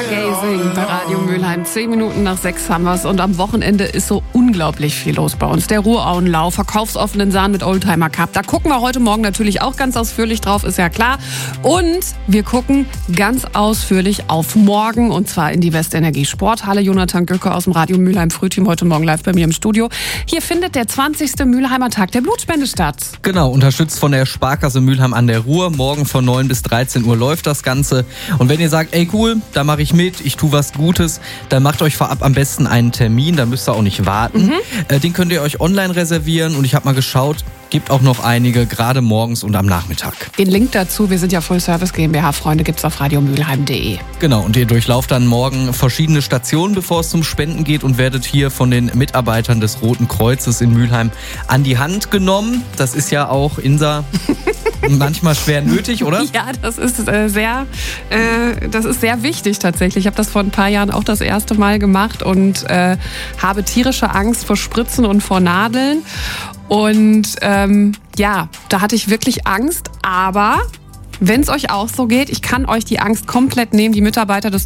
Stargazing bei Radio Mülheim. 10 Minuten nach 6 haben wir's und am Wochenende ist so unglaublich viel los bei uns. Der Ruhrauenlauf, verkaufsoffenen Sahn mit Oldtimer Cup. Da gucken wir heute Morgen natürlich auch ganz ausführlich drauf, ist ja klar. Und wir gucken ganz ausführlich auf morgen und zwar in die Westenergie Sporthalle. Jonathan Göcke aus dem Radio Mülheim Frühteam heute Morgen live bei mir im Studio. Hier findet der 20. Mülheimer Tag der Blutspende statt. Genau, unterstützt von der Sparkasse Mülheim an der Ruhr. Morgen von 9 bis 13 Uhr läuft das Ganze. Und wenn ihr sagt, ey cool, da mache ich mit, ich tue was Gutes, dann macht euch vorab am besten einen Termin, da müsst ihr auch nicht warten. Den könnt ihr euch online reservieren und ich habe mal geschaut, gibt auch noch einige, gerade morgens und am Nachmittag. Den Link dazu, wir sind ja Full Service GmbH, Freunde, gibt's auf radiomülheim.de. Genau, und ihr durchlauft dann morgen verschiedene Stationen, bevor es zum Spenden geht und werdet hier von den Mitarbeitern des Roten Kreuzes in Mülheim an die Hand genommen. Das ist ja auch, Insa, manchmal schwer nötig, oder? Ja, das ist sehr wichtig tatsächlich. Ich habe das vor ein paar Jahren auch das erste Mal gemacht und habe tierische Angst vor Spritzen und vor Nadeln. Und da hatte ich wirklich Angst, aber wenn es euch auch so geht, ich kann euch die Angst komplett nehmen. Die Mitarbeiter des